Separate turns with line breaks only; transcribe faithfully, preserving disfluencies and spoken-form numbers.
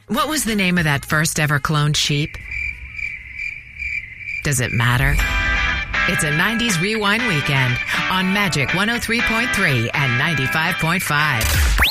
What was the name of that first ever cloned sheep? Does it matter? It's a nineties Rewind weekend on Magic one oh three point three and ninety-five point five.